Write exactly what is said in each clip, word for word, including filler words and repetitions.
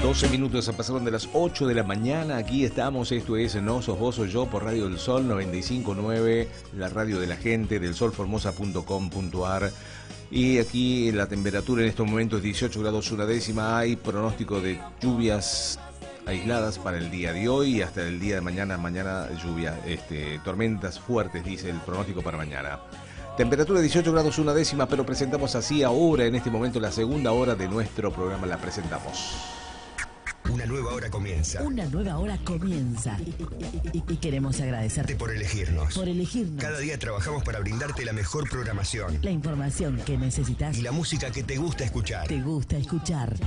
doce minutos pasaron de las ocho de la mañana. Aquí estamos, esto es No Sos Vos Soy Yo por Radio del Sol noventa y cinco punto nueve, la radio de la gente, del sol formosa punto com punto ar. Y aquí la temperatura en estos momentos es dieciocho grados una décima. Hay pronóstico de lluvias aisladas para el día de hoy y hasta el día de mañana. Mañana lluvia, este, tormentas fuertes, dice el pronóstico para mañana. Temperatura dieciocho grados una décima, pero presentamos así ahora, en este momento, la segunda hora de nuestro programa. La presentamos. Una nueva hora comienza. Una nueva hora comienza. Y, y- y- y queremos agradecerte Por elegirnos. por elegirnos. Cada día trabajamos para brindarte la mejor programación La información que necesitas, y la música que te gusta escuchar. te gusta escuchar.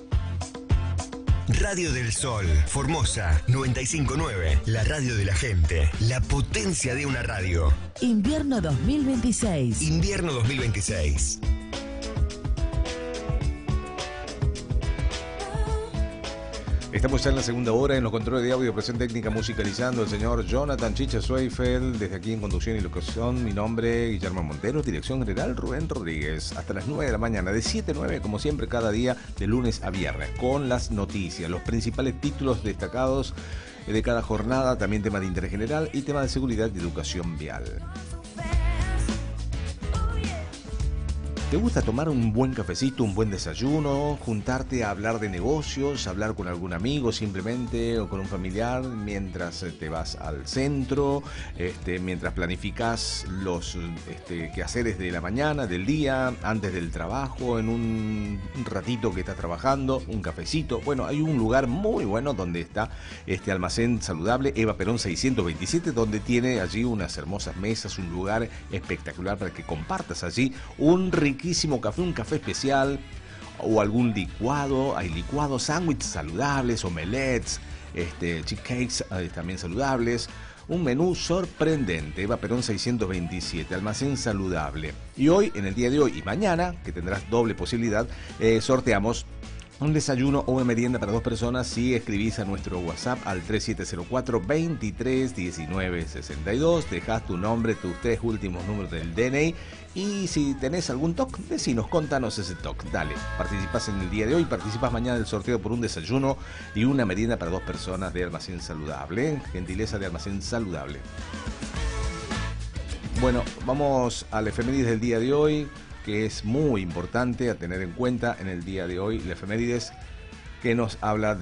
Radio del Sol, Formosa noventa y cinco punto nueve, la radio de la gente, la potencia de una radio. Invierno dos mil veintiséis. Invierno dos mil veintiséis. Estamos ya en la segunda hora. En los controles de audio, presión técnica, musicalizando el señor Jonathan Chicha Zweifel. Desde aquí en conducción y locución, mi nombre, Guillermo Montero. Dirección general, Rubén Rodríguez. Hasta las nueve de la mañana, de siete a nueve, como siempre, cada día, de lunes a viernes, con las noticias, los principales títulos destacados de cada jornada, también tema de interés general y tema de seguridad y educación vial. ¿Te gusta tomar un buen cafecito, un buen desayuno, juntarte a hablar de negocios, hablar con algún amigo simplemente o con un familiar mientras te vas al centro, este, mientras planificas los este, quehaceres de la mañana, del día, antes del trabajo, en un ratito que estás trabajando, un cafecito? Bueno, hay un lugar muy bueno donde está este almacén saludable, Eva Perón seiscientos veintisiete, donde tiene allí unas hermosas mesas, un lugar espectacular para que compartas allí un rico riquísimo café, un café especial o algún licuado. Hay licuados, sándwiches saludables, omelets, este, cheesecakes eh, también saludables. Un menú sorprendente. Eva Perón seiscientos veintisiete, almacén saludable. Y hoy, en el día de hoy y mañana, que tendrás doble posibilidad, eh, sorteamos un desayuno o una merienda para dos personas si escribís a nuestro WhatsApp al tres siete cero cuatro, veintitrés, diecinueve, sesenta y dos. Dejás tu nombre, tus tres últimos números del D N I. Y si tenés algún toque, decinos, contanos ese toque. Dale, participás en el día de hoy, participás mañana del sorteo por un desayuno y una merienda para dos personas de Almacén Saludable. Gentileza de Almacén Saludable. Bueno, vamos al efemérides del día de hoy, que es muy importante a tener en cuenta en el día de hoy. La efemérides que nos habla de